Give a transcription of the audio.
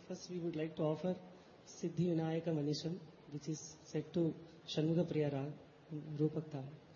First, we would like to offer Siddhi Vinayaka Manisham, which is set to Shanmuga Priya Rag, Rupak Tal.